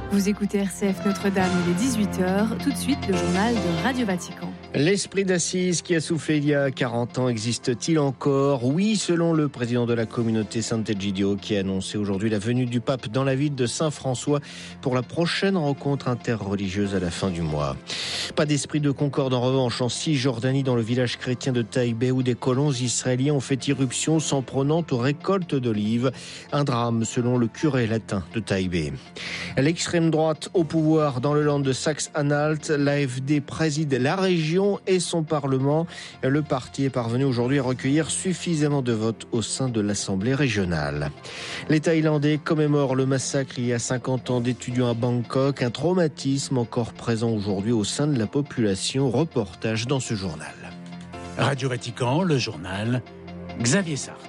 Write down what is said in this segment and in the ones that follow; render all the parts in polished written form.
Vous écoutez RCF Notre-Dame, il est 18h. Tout de suite, le journal de Radio Vatican. L'esprit d'Assise qui a soufflé il y a 40 ans existe-t-il encore ? Oui, selon le président de la communauté Sant'Egidio qui a annoncé aujourd'hui la venue du pape dans la ville de Saint-François pour la prochaine rencontre interreligieuse à la fin du mois. Pas d'esprit de concorde en revanche en Cisjordanie, dans le village chrétien de Taïbé, où des colons israéliens ont fait irruption s'en prenant aux récoltes d'olives. Un drame selon le curé latin de Taïbé. L'extrême droite au pouvoir dans le land de Saxe-Anhalt, l'AfD préside la région et son parlement. Le parti est parvenu aujourd'hui à recueillir suffisamment de votes au sein de l'Assemblée régionale. Les Thaïlandais commémorent le massacre il y a 50 ans d'étudiants à Bangkok, un traumatisme encore présent aujourd'hui au sein de la population. Reportage dans ce journal. Radio Vatican, le journal, Xavier Sartre.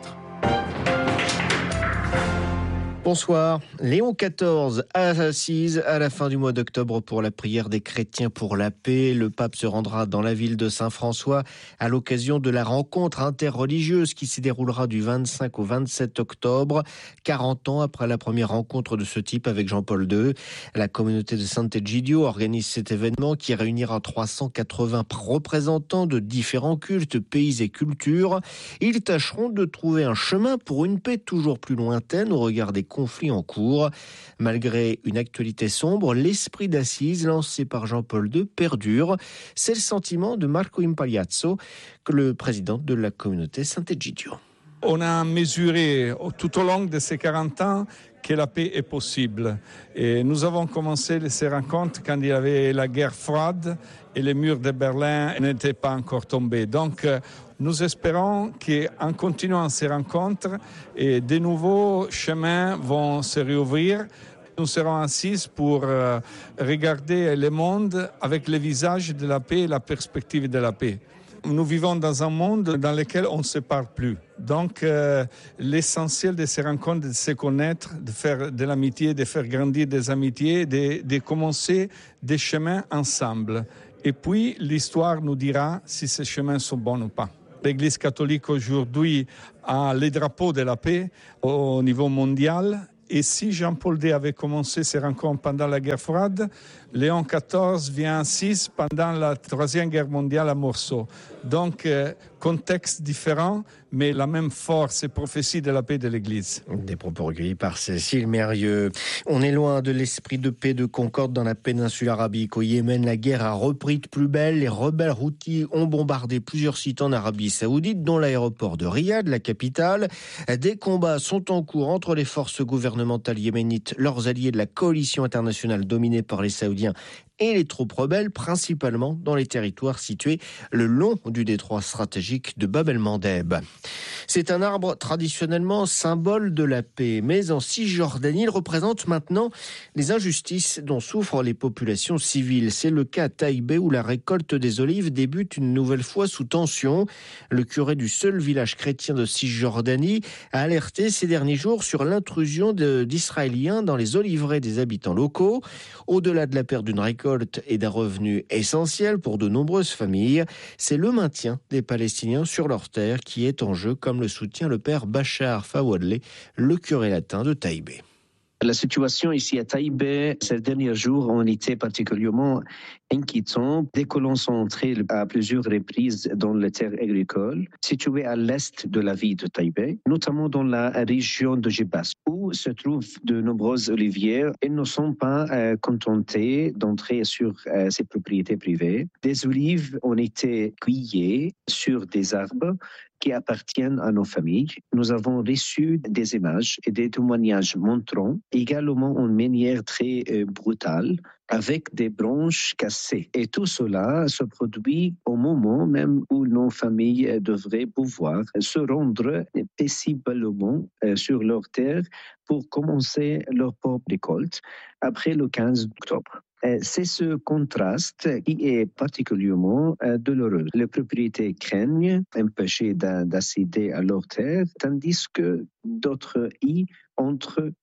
Bonsoir. Léon XIV à Assise à la fin du mois d'octobre pour la prière des chrétiens pour la paix. Le pape se rendra dans la ville de Saint-François à l'occasion de la rencontre interreligieuse qui s'y déroulera du 25 au 27 octobre, 40 ans après la première rencontre de ce type avec Jean-Paul II. La communauté de Sant'Egidio organise cet événement qui réunira 380 représentants de différents cultes, pays et cultures. Ils tâcheront de trouver un chemin pour une paix toujours plus lointaine au regard des conflits en cours. Malgré une actualité sombre, l'esprit d'Assise lancé par Jean-Paul II perdure. C'est le sentiment de Marco Impagliazzo, le président de la communauté Sant'Egidio. On a mesuré tout au long de ces 40 ans que la paix est possible. Et nous avons commencé ces rencontres quand il y avait la guerre froide et les murs de Berlin n'étaient pas encore tombés. Donc, nous espérons qu'en continuant ces rencontres, et de nouveaux chemins vont se réouvrir. Nous serons assis pour regarder le monde avec le visage de la paix et la perspective de la paix. Nous vivons dans un monde dans lequel on ne se parle plus. Donc, l'essentiel de ces rencontres, de se connaître, de faire de l'amitié, de faire grandir des amitiés, de commencer des chemins ensemble. Et puis, l'histoire nous dira si ces chemins sont bons ou pas. L'Église catholique aujourd'hui a les drapeaux de la paix au niveau mondial. Et si Jean-Paul II avait commencé ses rencontres pendant la guerre froide, Léon XIV vient assis pendant la Troisième Guerre mondiale à Morceau. Donc, contexte différent, mais la même force et prophétie de la paix de l'Église. Des propos recueillis par Cécile Mérieux. On est loin de l'esprit de paix, de concorde dans la péninsule arabique. Au Yémen, la guerre a repris de plus belle. Les rebelles houthis ont bombardé plusieurs sites en Arabie Saoudite, dont l'aéroport de Riyad, la capitale. Des combats sont en cours entre les forces gouvernementales yéménites, leurs alliés de la coalition internationale dominée par les Saoudiens, et les troupes rebelles, principalement dans les territoires situés le long du détroit stratégique de Bab el-Mandeb. C'est un arbre traditionnellement symbole de la paix, mais en Cisjordanie, il représente maintenant les injustices dont souffrent les populations civiles. C'est le cas à Taïbé où la récolte des olives débute une nouvelle fois sous tension. Le curé du seul village chrétien de Cisjordanie a alerté ces derniers jours sur l'intrusion d'Israéliens dans les oliveraies des habitants locaux. Au-delà de la perte d'une récolte et d'un revenu essentiel pour de nombreuses familles, c'est le maintien des Palestiniens sur leurs terres qui est en jeu, comme le soutient le père Bachar Fawadleh, le curé latin de Taïbé. La situation ici à Taïbé, ces derniers jours, ont été particulièrement inquiétants. Des colons sont entrés à plusieurs reprises dans les terres agricoles situées à l'est de la ville de Taïbé, notamment dans la région de Jebas, où se trouvent de nombreuses olivières. Ils ne sont pas contentés d'entrer sur ces propriétés privées. Des olives ont été cueillies sur des arbres qui appartiennent à nos familles. Nous avons reçu des images et des témoignages montrant également une manière très brutale avec des branches cassées. Et tout cela se produit au moment même où nos familles devraient pouvoir se rendre paisiblement sur leur terre pour commencer leur propre récolte après le 15 octobre. C'est ce contraste qui est particulièrement douloureux. Les propriétaires craignent empêcher d'accéder à leur terre, tandis que d'autres y entrent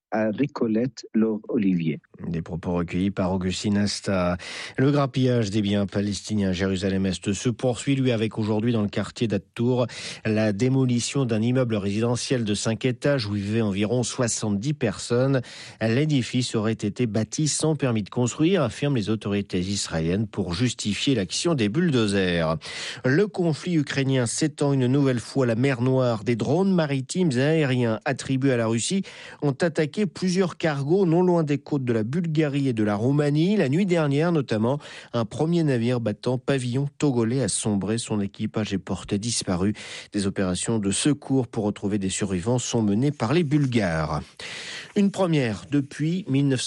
à Récolette, leur olivier. Des propos recueillis par Augustine Asta. Le grappillage des biens palestiniens à Jérusalem-Est se poursuit, lui, avec aujourd'hui dans le quartier d'At-Tour la démolition d'un immeuble résidentiel de 5 étages où vivaient environ 70 personnes. L'édifice aurait été bâti sans permis de construire, affirment les autorités israéliennes, pour justifier l'action des bulldozers. Le conflit ukrainien s'étend une nouvelle fois à la mer Noire. Des drones maritimes et aériens attribués à la Russie ont attaqué plusieurs cargos non loin des côtes de la Bulgarie et de la Roumanie. La nuit dernière, notamment, un premier navire battant pavillon togolais a sombré. Son équipage est porté disparu. Des opérations de secours pour retrouver des survivants sont menées par les Bulgares. Une première depuis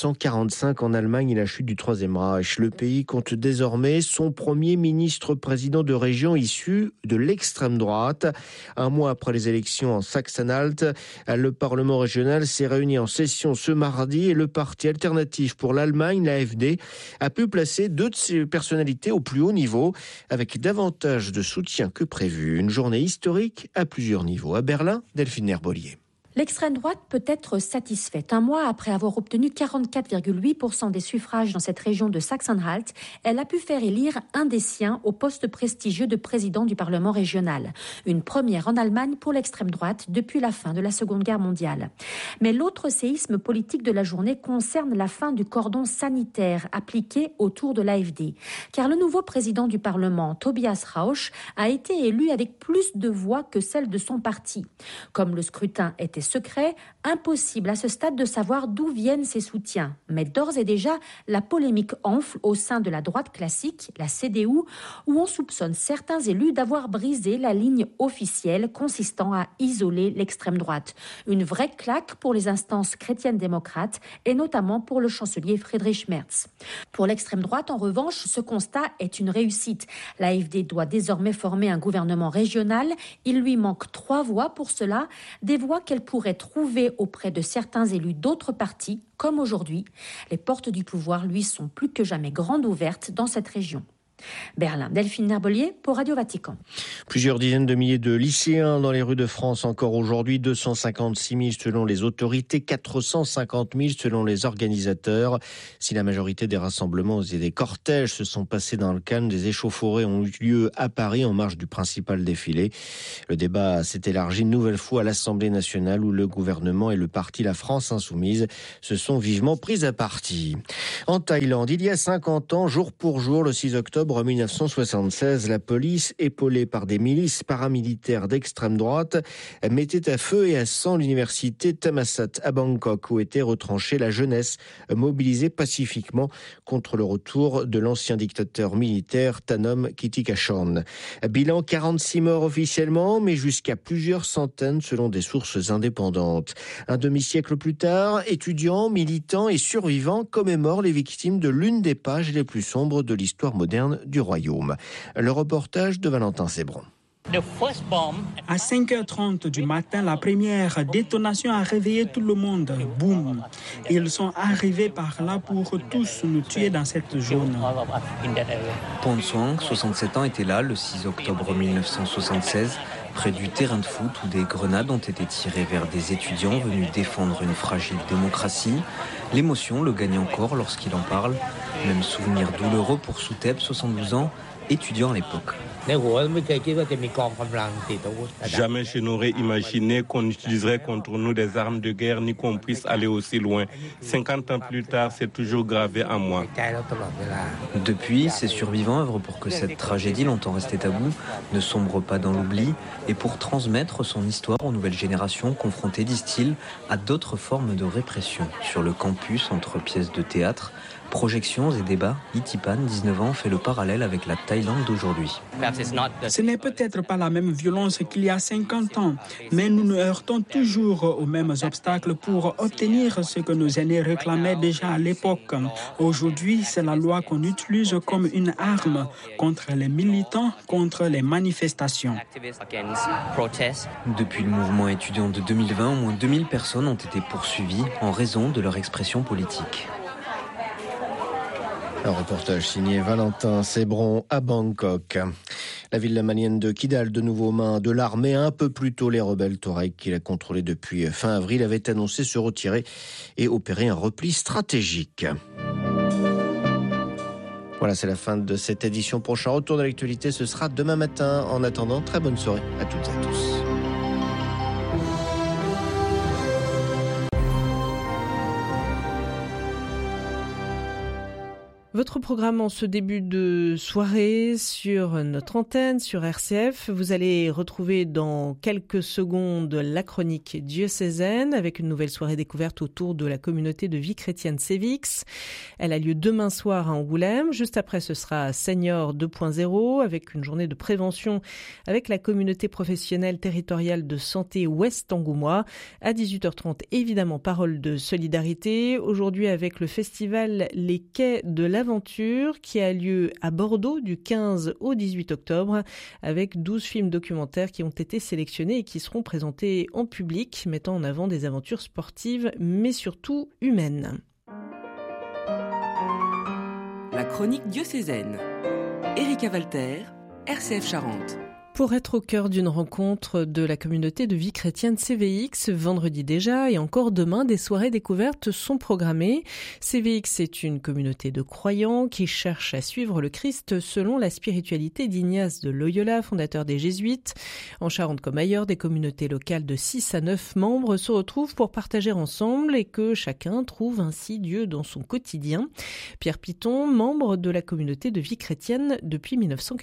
1945 en Allemagne et la chute du Troisième Reich. Le pays compte désormais son premier ministre-président de région issu de l'extrême droite. Un mois après les élections en Saxe-Anhalt, le Parlement régional s'est réuni en session ce mardi et le parti alternatif pour l'Allemagne, l'AfD, a pu placer 2 de ses personnalités au plus haut niveau avec davantage de soutien que prévu. Une journée historique à plusieurs niveaux. À Berlin, Delphine Herbolier. L'extrême droite peut être satisfaite. Un mois après avoir obtenu 44,8% des suffrages dans cette région de Saxe-Anhalt, elle a pu faire élire un des siens au poste prestigieux de président du Parlement régional. Une première en Allemagne pour l'extrême droite depuis la fin de la Seconde Guerre mondiale. Mais l'autre séisme politique de la journée concerne la fin du cordon sanitaire appliqué autour de l'AfD. Car le nouveau président du Parlement, Tobias Rausch, a été élu avec plus de voix que celle de son parti. Comme le scrutin était secret, impossible à ce stade de savoir d'où viennent ces soutiens. Mais d'ores et déjà, la polémique enfle au sein de la droite classique, la CDU, où on soupçonne certains élus d'avoir brisé la ligne officielle consistant à isoler l'extrême droite. Une vraie claque pour les instances chrétiennes démocrates et notamment pour le chancelier Friedrich Merz. Pour l'extrême droite, en revanche, ce constat est une réussite. L'AfD doit désormais former un gouvernement régional. Il lui manque 3 voix pour cela, des voix qu'elle pourrait trouver auprès de certains élus d'autres partis, comme aujourd'hui. Les portes du pouvoir, lui, sont plus que jamais grandes ouvertes dans cette région. Berlin, Delphine Herbolier pour Radio Vatican. Plusieurs dizaines de milliers de lycéens dans les rues de France encore aujourd'hui, 256 000 selon les autorités, 450 000 selon les organisateurs. Si la majorité des rassemblements et des cortèges se sont passés dans le calme, des échauffourées ont eu lieu à Paris en marge du principal défilé. Le débat s'est élargi une nouvelle fois à l'Assemblée nationale où le gouvernement et le parti La France Insoumise se sont vivement pris à partie. En Thaïlande, il y a 50 ans, jour pour jour, le 6 octobre 1976, la police, épaulée par des milices paramilitaires d'extrême droite, mettait à feu et à sang l'université Thammasat à Bangkok, où était retranchée la jeunesse mobilisée pacifiquement contre le retour de l'ancien dictateur militaire Thanom Kittikachorn. Bilan 46 morts officiellement, mais jusqu'à plusieurs centaines selon des sources indépendantes. Un demi-siècle plus tard, étudiants, militants et survivants commémorent les victimes de l'une des pages les plus sombres de l'histoire moderne du royaume. Le reportage de Valentin Sébron. À 5h30 du matin, la première détonation a réveillé tout le monde. Boum! Ils sont arrivés par là pour tous nous tuer dans cette zone. Pon Swang, 67 ans, était là le 6 octobre 1976, près du terrain de foot où des grenades ont été tirées vers des étudiants venus défendre une fragile démocratie. L'émotion le gagne encore lorsqu'il en parle. Même souvenir douloureux pour Souteb, 72 ans, étudiant à l'époque. Jamais je n'aurais imaginé qu'on utiliserait contre nous des armes de guerre ni qu'on puisse aller aussi loin. 50 ans plus tard, c'est toujours gravé en moi. Depuis, ces survivants œuvrent pour que cette tragédie, longtemps restée taboue, ne sombre pas dans l'oubli et pour transmettre son histoire aux nouvelles générations confrontées, disent-ils, à d'autres formes de répression. Sur le campus, entre pièces de théâtre, projections et débats, Itipan, 19 ans, fait le parallèle avec la Thaïlande d'aujourd'hui. Ce n'est peut-être pas la même violence qu'il y a 50 ans, mais nous nous heurtons toujours aux mêmes obstacles pour obtenir ce que nos aînés réclamaient déjà à l'époque. Aujourd'hui, c'est la loi qu'on utilise comme une arme contre les militants, contre les manifestations. Depuis le mouvement étudiant de 2020, au moins 2000 personnes ont été poursuivies en raison de leur expression politique. Un reportage signé Valentin Sébron à Bangkok. La ville malienne de Kidal, de nouveau aux mains de l'armée. Un peu plus tôt, les rebelles Touareg, qui la contrôlaient depuis fin avril, avaient annoncé se retirer et opérer un repli stratégique. Voilà, c'est la fin de cette édition. Prochain retour de l'actualité, ce sera demain matin. En attendant, très bonne soirée à toutes et à tous. Votre programme en ce début de soirée sur notre antenne, sur RCF. Vous allez retrouver dans quelques secondes la chronique diocésaine avec une nouvelle soirée découverte autour de la communauté de vie chrétienne Sévix. Elle a lieu demain soir à Angoulême. Juste après, ce sera Senior 2.0 avec une journée de prévention avec la communauté professionnelle territoriale de santé Ouest Angoumois. À 18h30, évidemment, parole de solidarité. Aujourd'hui avec le festival Les Quais de l'Aventure qui a lieu à Bordeaux du 15 au 18 octobre avec 12 films documentaires qui ont été sélectionnés et qui seront présentés en public, mettant en avant des aventures sportives mais surtout humaines. La chronique diocésaine. Erika Walter, RCF Charente. Pour être au cœur d'une rencontre de la communauté de vie chrétienne CVX, vendredi déjà et encore demain, des soirées découvertes sont programmées. CVX est une communauté de croyants qui cherchent à suivre le Christ selon la spiritualité d'Ignace de Loyola, fondateur des Jésuites. En Charente comme ailleurs, des communautés locales de 6 à 9 membres se retrouvent pour partager ensemble et que chacun trouve ainsi Dieu dans son quotidien. Pierre Piton, membre de la communauté de vie chrétienne depuis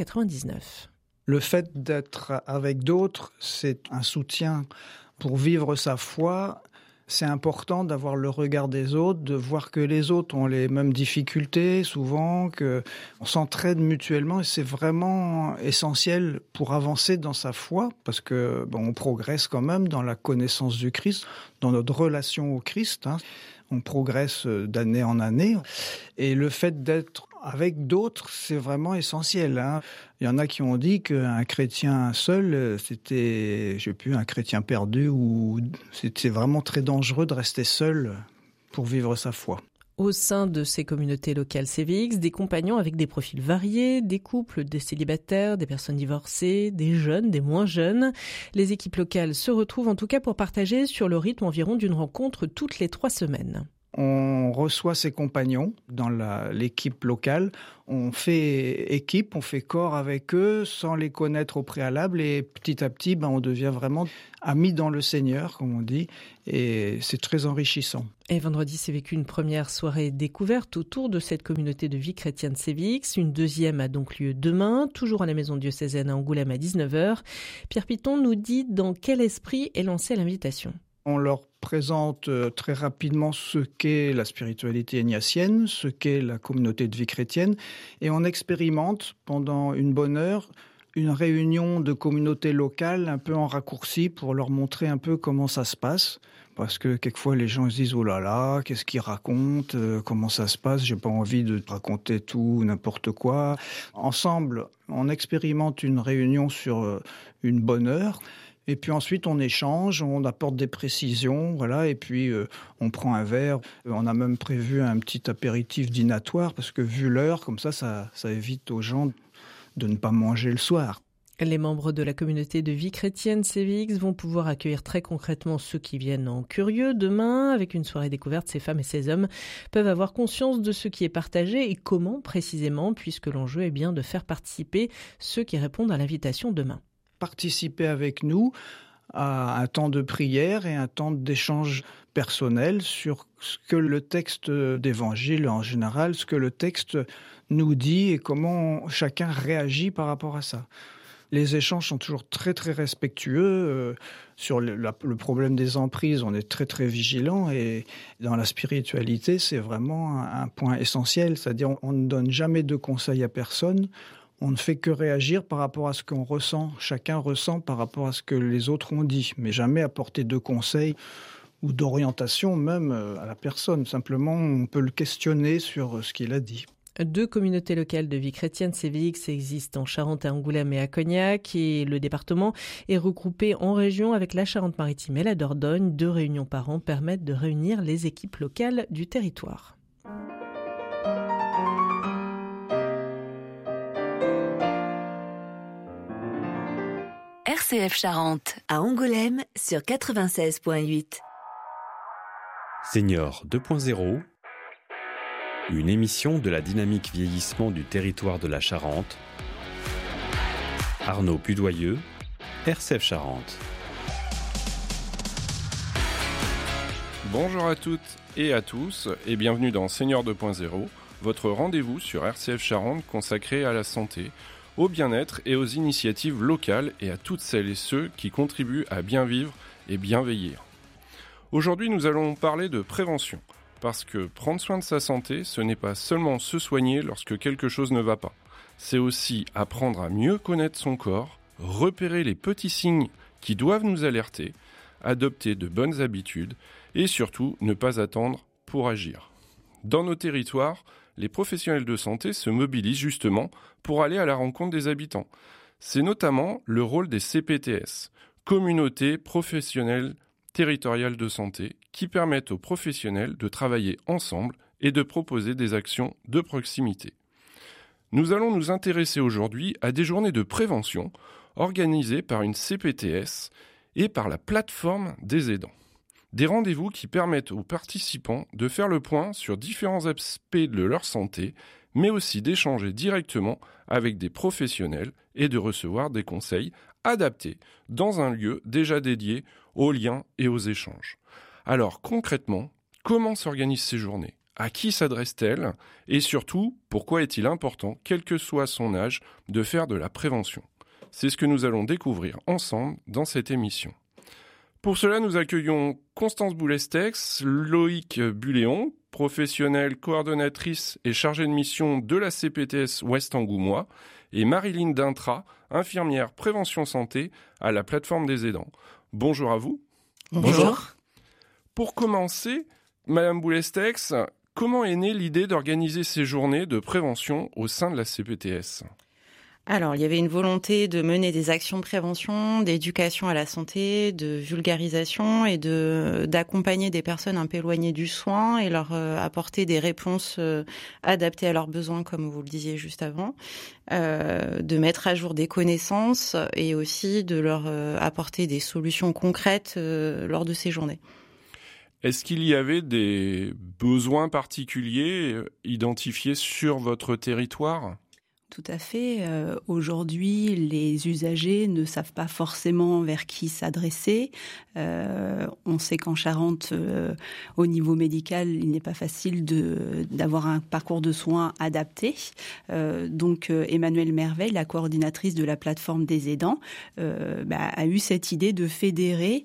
1999. Le fait d'être avec d'autres, c'est un soutien pour vivre sa foi. C'est important d'avoir le regard des autres, de voir que les autres ont les mêmes difficultés souvent, qu'on s'entraide mutuellement et c'est vraiment essentiel pour avancer dans sa foi parce que on progresse quand même dans la connaissance du Christ, dans notre relation au Christ. On progresse d'année en année et le fait d'être avec d'autres, c'est vraiment essentiel. Il y en a qui ont dit qu'un chrétien seul, c'était, un chrétien perdu ou c'était vraiment très dangereux de rester seul pour vivre sa foi. Au sein de ces communautés locales CVX, des compagnons avec des profils variés, des couples, des célibataires, des personnes divorcées, des jeunes, des moins jeunes. Les équipes locales se retrouvent en tout cas pour partager sur le rythme environ d'une rencontre toutes les 3 semaines. On reçoit ses compagnons dans l'équipe locale, on fait équipe, on fait corps avec eux sans les connaître au préalable et petit à petit, on devient vraiment amis dans le Seigneur, comme on dit, et c'est très enrichissant. Et vendredi, s'est vécu une première soirée découverte autour de cette communauté de vie chrétienne CVX. Une deuxième a donc lieu demain, toujours à la maison diocésaine à Angoulême à 19h. Pierre Piton nous dit dans quel esprit est lancée l'invitation. On leur présente très rapidement ce qu'est la spiritualité ignatienne, ce qu'est la communauté de vie chrétienne, et on expérimente pendant une bonne heure une réunion de communautés locales un peu en raccourci pour leur montrer un peu comment ça se passe. Parce que quelquefois les gens se disent « Oh là là, qu'est-ce qu'ils racontent ? Comment ça se passe ? J'ai pas envie de raconter tout, n'importe quoi. » Ensemble, on expérimente une réunion sur une bonne heure. Et puis ensuite, on échange, on apporte des précisions, et puis on prend un verre. On a même prévu un petit apéritif dînatoire, parce que vu l'heure, comme ça évite aux gens de ne pas manger le soir. Les membres de la communauté de vie chrétienne CVX vont pouvoir accueillir très concrètement ceux qui viennent en curieux. Demain, avec une soirée découverte, ces femmes et ces hommes peuvent avoir conscience de ce qui est partagé et comment précisément, puisque l'enjeu est bien de faire participer ceux qui répondent à l'invitation demain. Participer avec nous à un temps de prière et un temps d'échange personnel sur ce que le texte d'évangile en général, ce que le texte nous dit et comment chacun réagit par rapport à ça. Les échanges sont toujours très très respectueux. Sur le problème des emprises, on est très très vigilant et dans la spiritualité, c'est vraiment un point essentiel. C'est-à-dire on ne donne jamais de conseils à personne. On ne fait que réagir par rapport à ce qu'on ressent. Chacun ressent par rapport à ce que les autres ont dit, mais jamais apporter de conseils ou d'orientation même à la personne. Simplement, on peut le questionner sur ce qu'il a dit. 2 communautés locales de vie chrétienne CVX existent en Charente, à Angoulême et à Cognac, et le département est regroupé en région avec la Charente-Maritime et la Dordogne. 2 réunions par an permettent de réunir les équipes locales du territoire. RCF Charente, à Angoulême sur 96.8. Senior 2.0, une émission de la dynamique vieillissement du territoire de la Charente. Arnaud Pudoyeux, RCF Charente. Bonjour à toutes et à tous et bienvenue dans Senior 2.0, votre rendez-vous sur RCF Charente consacré à la santé, au bien-être et aux initiatives locales et à toutes celles et ceux qui contribuent à bien vivre et bien vieillir. Aujourd'hui, nous allons parler de prévention, parce que prendre soin de sa santé, ce n'est pas seulement se soigner lorsque quelque chose ne va pas. C'est aussi apprendre à mieux connaître son corps, repérer les petits signes qui doivent nous alerter, adopter de bonnes habitudes et surtout ne pas attendre pour agir. Dans nos territoires, les professionnels de santé se mobilisent justement pour aller à la rencontre des habitants. C'est notamment le rôle des CPTS, communautés professionnelles territoriales de santé, qui permettent aux professionnels de travailler ensemble et de proposer des actions de proximité. Nous allons nous intéresser aujourd'hui à des journées de prévention organisées par une CPTS et par la plateforme des aidants. Des rendez-vous qui permettent aux participants de faire le point sur différents aspects de leur santé, mais aussi d'échanger directement avec des professionnels et de recevoir des conseils adaptés dans un lieu déjà dédié aux liens et aux échanges. Alors concrètement, comment s'organisent ces journées ? À qui s'adressent-elles ? Et surtout, pourquoi est-il important, quel que soit son âge, de faire de la prévention ? C'est ce que nous allons découvrir ensemble dans cette émission. Pour cela, nous accueillons Constance Boulestex, Loïc Buléon, professionnelle coordonnatrice et chargée de mission de la CPTS Ouest Angoumois, et Marilyn Dintra, infirmière prévention santé à la plateforme des aidants. Bonjour à vous. Bonjour. Pour commencer, Madame Boulestex, comment est née l'idée d'organiser ces journées de prévention au sein de la CPTS ? Alors, il y avait une volonté de mener des actions de prévention, d'éducation à la santé, de vulgarisation et d'accompagner des personnes un peu éloignées du soin et leur apporter des réponses adaptées à leurs besoins, comme vous le disiez juste avant, de mettre à jour des connaissances et aussi de leur apporter des solutions concrètes lors de ces journées. Est-ce qu'il y avait des besoins particuliers identifiés sur votre territoire ? Tout à fait. Aujourd'hui, les usagers ne savent pas forcément vers qui s'adresser. On sait qu'en Charente, au niveau médical, il n'est pas facile d'avoir un parcours de soins adapté. Donc, Emmanuelle Merveille, la coordinatrice de la plateforme des aidants, a eu cette idée de fédérer,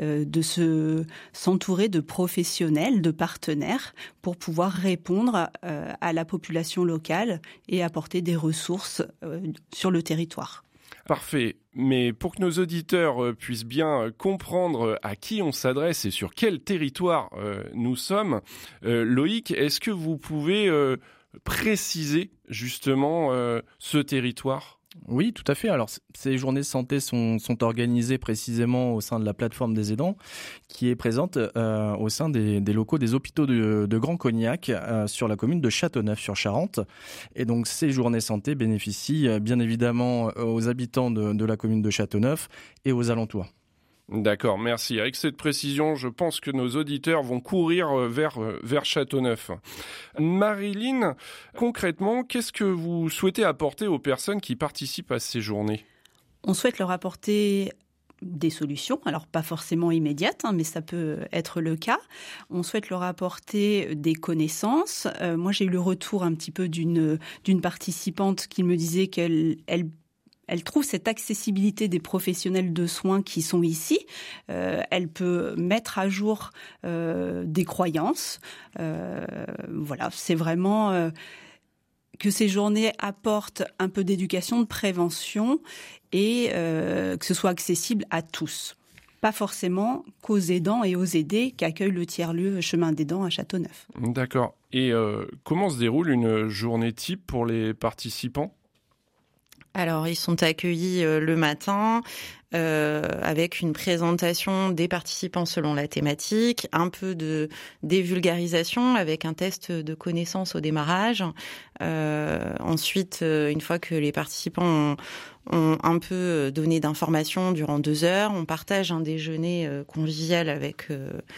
de s'entourer de professionnels, de partenaires, pour pouvoir répondre à la population locale et apporter des ressources sur le territoire. Parfait. Mais pour que nos auditeurs puissent bien comprendre à qui on s'adresse et sur quel territoire nous sommes, Loïc, est-ce que vous pouvez préciser justement ce territoire ? Oui, tout à fait. Alors, ces journées de santé sont organisées précisément au sein de la plateforme des aidants, qui est présente au sein des locaux des hôpitaux de Grand Cognac sur la commune de Châteauneuf-sur-Charente. Et donc, ces journées santé bénéficient bien évidemment aux habitants de la commune de Châteauneuf et aux alentours. D'accord, merci. Avec cette précision, je pense que nos auditeurs vont courir vers Châteauneuf. Marilyn, concrètement, qu'est-ce que vous souhaitez apporter aux personnes qui participent à ces journées ? On souhaite leur apporter des solutions, alors pas forcément immédiates, mais ça peut être le cas. On souhaite leur apporter des connaissances. Moi, j'ai eu le retour un petit peu d'une participante qui me disait qu'elle trouve cette accessibilité des professionnels de soins qui sont ici. Elle peut mettre à jour des croyances. Voilà, c'est vraiment que ces journées apportent un peu d'éducation, de prévention et que ce soit accessible à tous. Pas forcément qu'aux aidants et aux aidés qu'accueille le tiers-lieu Chemin d'Aidants à Châteauneuf. D'accord. Et comment se déroule une journée type pour les participants ? Alors, ils sont accueillis le matin avec une présentation des participants selon la thématique, un peu de dévulgarisation avec un test de connaissance au démarrage. Ensuite, une fois que les participants ont un peu donné d'informations durant 2 heures, on partage un déjeuner convivial avec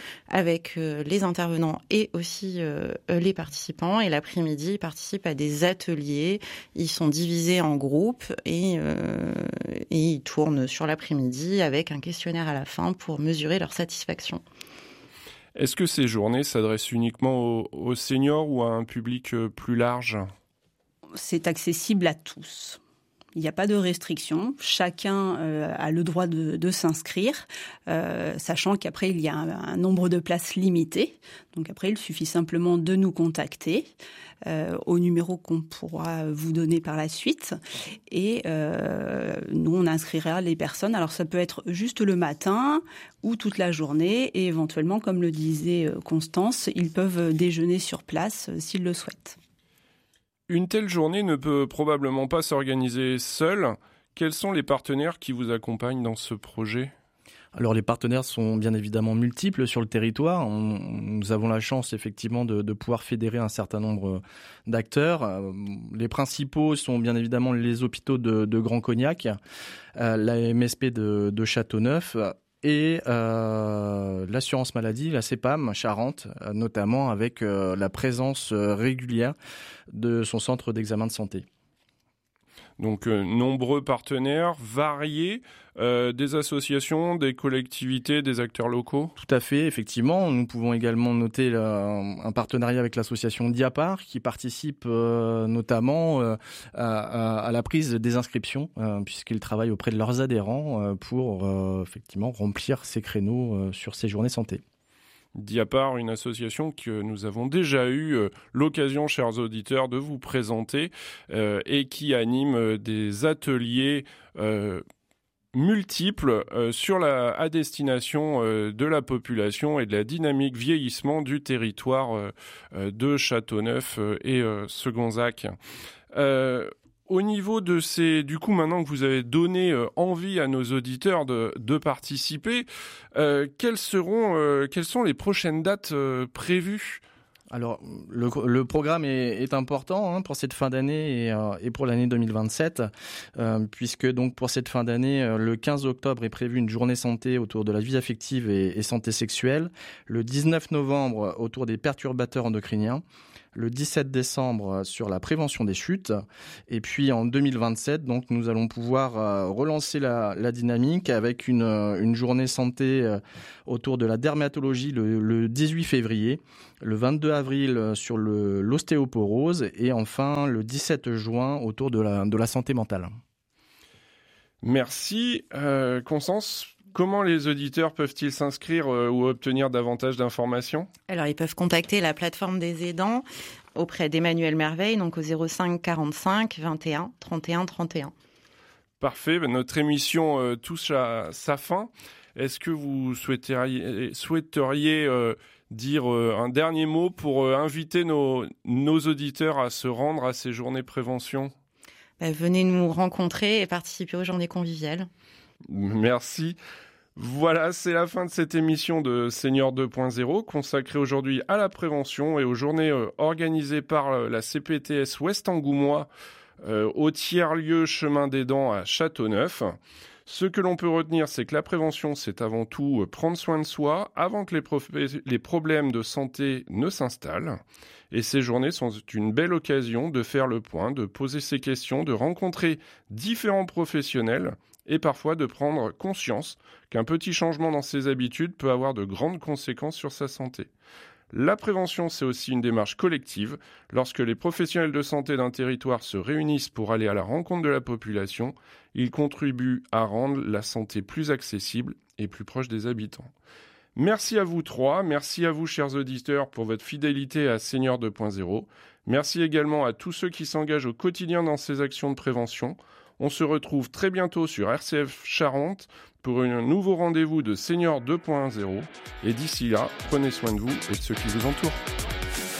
les intervenants et aussi les participants. Et l'après-midi, ils participent à des ateliers. Ils sont divisés en groupes et ils tournent sur l'après-midi avec un questionnaire à la fin pour mesurer leur satisfaction. Est-ce que ces journées s'adressent uniquement aux seniors ou à un public plus large ? C'est accessible à tous. Il n'y a pas de restriction. Chacun a le droit de s'inscrire, sachant qu'après, il y a un nombre de places limité. Donc après, il suffit simplement de nous contacter au numéro qu'on pourra vous donner par la suite. Et nous, on inscrira les personnes. Alors ça peut être juste le matin ou toute la journée. Et éventuellement, comme le disait Constance, ils peuvent déjeuner sur place s'ils le souhaitent. Une telle journée ne peut probablement pas s'organiser seule. Quels sont les partenaires qui vous accompagnent dans ce projet ? Alors les partenaires sont bien évidemment multiples sur le territoire. Nous avons la chance effectivement de pouvoir fédérer un certain nombre d'acteurs. Les principaux sont bien évidemment les hôpitaux de Grand Cognac, la MSP de Châteauneuf et l'assurance maladie, la CEPAM Charente, notamment avec la présence régulière de son centre d'examen de santé. Donc nombreux partenaires variés, des associations, des collectivités, des acteurs locaux. Tout à fait, effectivement. Nous pouvons également noter un partenariat avec l'association Diapar qui participe notamment à la prise des inscriptions puisqu'ils travaillent auprès de leurs adhérents pour effectivement remplir ces créneaux sur ces journées santé. Diapar, une association que nous avons déjà eu l'occasion, chers auditeurs, de vous présenter et qui anime des ateliers multiples à destination de la population et de la dynamique vieillissement du territoire de Châteauneuf et Segonzac. Au niveau de du coup, maintenant que vous avez donné envie à nos auditeurs de participer, quelles sont les prochaines dates prévues ? Alors, le programme est important pour cette fin d'année et pour l'année 2027, puisque donc pour cette fin d'année, le 15 octobre est prévu une journée santé autour de la vie affective et santé sexuelle, le 19 novembre autour des perturbateurs endocriniens, le 17 décembre sur la prévention des chutes. Et puis en 2027, donc, nous allons pouvoir relancer la dynamique avec une journée santé autour de la dermatologie le 18 février, le 22 avril sur l'ostéoporose et enfin le 17 juin autour de la santé mentale. Merci. Constance, comment les auditeurs peuvent-ils s'inscrire ou obtenir davantage d'informations ? Alors, ils peuvent contacter la plateforme des aidants auprès d'Emmanuel Merveille, donc au 05 45 21 31 31. Parfait. Notre émission touche à sa fin. Est-ce que vous souhaiteriez dire un dernier mot pour inviter nos auditeurs à se rendre à ces journées prévention ? Venez nous rencontrer et participer aux journées conviviales. Merci. Voilà, c'est la fin de cette émission de Senior 2.0 consacrée aujourd'hui à la prévention et aux journées organisées par la CPTS Ouest Angoumois au tiers-lieu Chemin des Dents à Châteauneuf. Ce que l'on peut retenir, c'est que la prévention, c'est avant tout prendre soin de soi avant que les problèmes de santé ne s'installent. Et ces journées sont une belle occasion de faire le point, de poser ses questions, de rencontrer différents professionnels et parfois de prendre conscience qu'un petit changement dans ses habitudes peut avoir de grandes conséquences sur sa santé. La prévention, c'est aussi une démarche collective. Lorsque les professionnels de santé d'un territoire se réunissent pour aller à la rencontre de la population, ils contribuent à rendre la santé plus accessible et plus proche des habitants. Merci à vous trois, merci à vous chers auditeurs pour votre fidélité à Senior 2.0. Merci également à tous ceux qui s'engagent au quotidien dans ces actions de prévention. On se retrouve très bientôt sur RCF Charente pour un nouveau rendez-vous de Senior 2.0. Et d'ici là, prenez soin de vous et de ceux qui vous entourent.